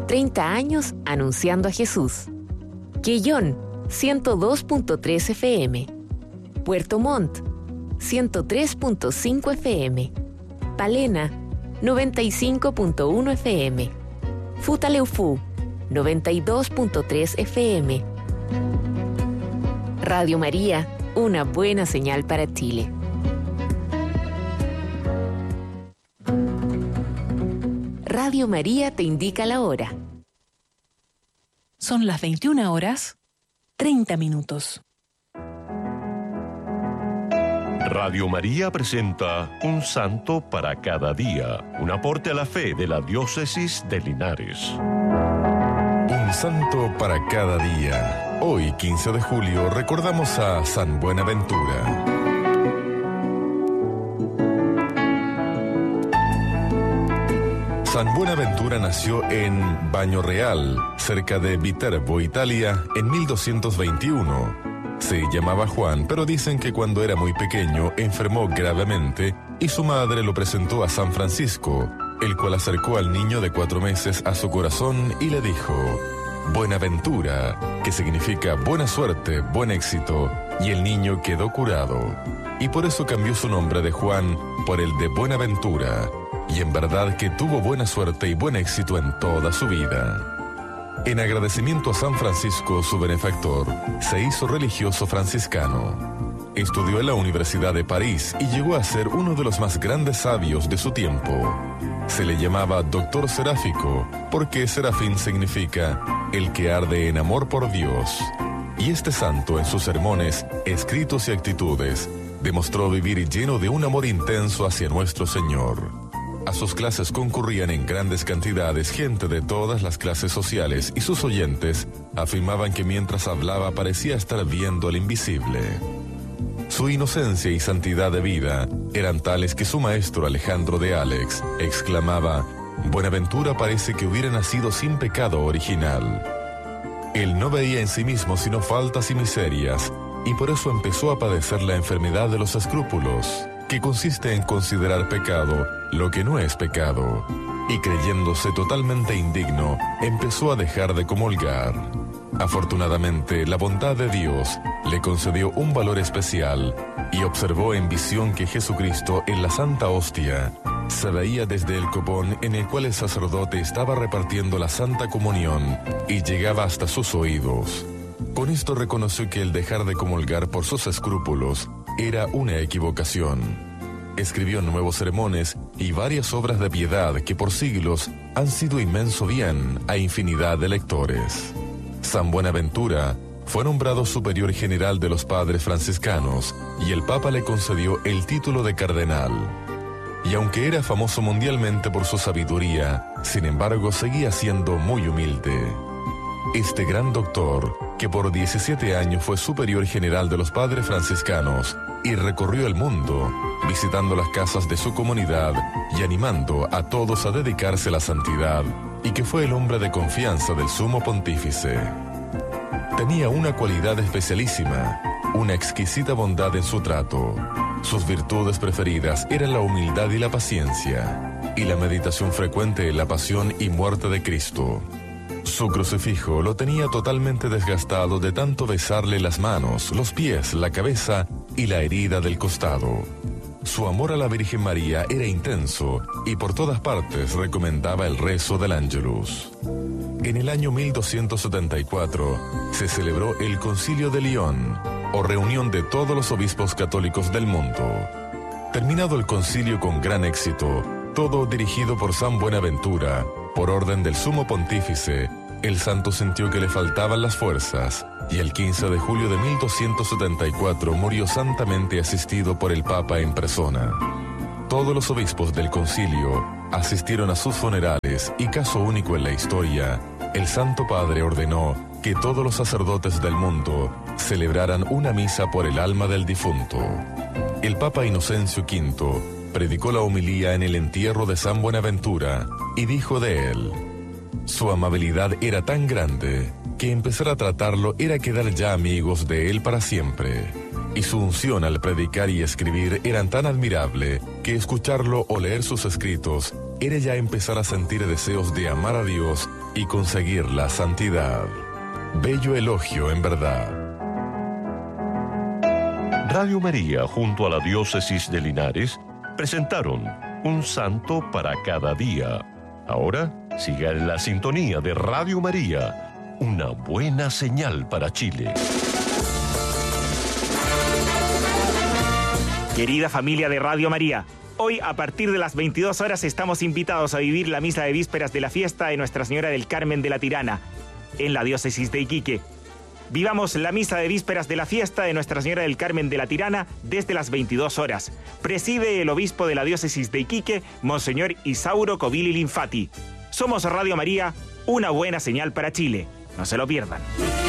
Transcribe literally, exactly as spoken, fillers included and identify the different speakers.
Speaker 1: treinta años anunciando a Jesús. Quellón, ciento dos punto tres F M. Puerto Montt, ciento tres punto cinco F M. Palena, noventa y cinco punto uno F M. Futaleufú, noventa y dos punto tres F M. Radio María, una buena señal para Chile. Radio María te indica la hora.
Speaker 2: Son las veintiuna horas, treinta minutos.
Speaker 3: Radio María presenta Un Santo para cada día, un aporte a la fe de la Diócesis de Linares.
Speaker 4: Un Santo para cada día. Hoy, quince de julio, recordamos a San Buenaventura. San Buenaventura nació en Baño Real, cerca de Viterbo, Italia, en mil doscientos veintiuno. Se llamaba Juan, pero dicen que cuando era muy pequeño enfermó gravemente y su madre lo presentó a San Francisco, el cual acercó al niño de cuatro meses a su corazón y le dijo: Buenaventura, que significa buena suerte, buen éxito, y el niño quedó curado. Y por eso cambió su nombre de Juan por el de Buenaventura. Y en verdad que tuvo buena suerte y buen éxito en toda su vida. En agradecimiento a San Francisco, su benefactor, se hizo religioso franciscano. Estudió en la Universidad de París y llegó a ser uno de los más grandes sabios de su tiempo. Se le llamaba Doctor Seráfico, porque serafín significa el que arde en amor por Dios. Y este santo, en sus sermones, escritos y actitudes, demostró vivir lleno de un amor intenso hacia nuestro Señor. A sus clases concurrían en grandes cantidades gente de todas las clases sociales y sus oyentes afirmaban que mientras hablaba parecía estar viendo al invisible. Su inocencia y santidad de vida eran tales que su maestro Alejandro de Alex exclamaba: Buenaventura parece que hubiera nacido sin pecado original. Él no veía en sí mismo sino faltas y miserias, y por eso empezó a padecer la enfermedad de los escrúpulos, que consiste en considerar pecado lo que no es pecado, y creyéndose totalmente indigno, empezó a dejar de comulgar. Afortunadamente, la bondad de Dios le concedió un valor especial, y observó en visión que Jesucristo en la Santa Hostia se veía desde el copón en el cual el sacerdote estaba repartiendo la Santa Comunión, y llegaba hasta sus oídos. Con esto reconoció que el dejar de comulgar por sus escrúpulos era una equivocación. Escribió nuevos sermones y varias obras de piedad que por siglos han sido inmenso bien a infinidad de lectores. San Buenaventura fue nombrado superior general de los padres franciscanos y el Papa le concedió el título de cardenal. Y aunque era famoso mundialmente por su sabiduría, sin embargo seguía siendo muy humilde. Este gran doctor, que por diecisiete años fue superior general de los padres franciscanos y recorrió el mundo, visitando las casas de su comunidad y animando a todos a dedicarse a la santidad, y que fue el hombre de confianza del sumo pontífice. Tenía una cualidad especialísima, una exquisita bondad en su trato. Sus virtudes preferidas eran la humildad y la paciencia, y la meditación frecuente en la pasión y muerte de Cristo. Su crucifijo lo tenía totalmente desgastado de tanto besarle las manos, los pies, la cabeza y la herida del costado. Su amor a la Virgen María era intenso y por todas partes recomendaba el rezo del Ángelus. En el año mil doscientos setenta y cuatro se celebró el Concilio de Lyon, o reunión de todos los obispos católicos del mundo. Terminado el concilio con gran éxito, todo dirigido por San Buenaventura, por orden del sumo pontífice, el santo sintió que le faltaban las fuerzas, y el quince de julio de mil doscientos setenta y cuatro murió santamente asistido por el Papa en persona. Todos los obispos del concilio asistieron a sus funerales y, caso único en la historia, el Santo Padre ordenó que todos los sacerdotes del mundo celebraran una misa por el alma del difunto. El Papa Inocencio quinto predicó la homilía en el entierro de San Buenaventura y dijo de él: su amabilidad era tan grande que empezar a tratarlo era quedar ya amigos de él para siempre, y su unción al predicar y escribir eran tan admirable que escucharlo o leer sus escritos era ya empezar a sentir deseos de amar a Dios y conseguir la santidad. Bello elogio, en verdad.
Speaker 3: Radio María, junto a la Diócesis de Linares, presentaron Un Santo para cada día. Ahora, siga en la sintonía de Radio María, una buena señal para Chile.
Speaker 5: Querida familia de Radio María, hoy a partir de las veintidós horas estamos invitados a vivir la misa de vísperas de la fiesta de Nuestra Señora del Carmen de la Tirana, en la diócesis de Iquique. Vivamos la misa de vísperas de la fiesta de Nuestra Señora del Carmen de la Tirana desde las veintidós horas. Preside el obispo de la diócesis de Iquique, Monseñor Isauro Covili Linfati. Somos Radio María, una buena señal para Chile. No se lo pierdan.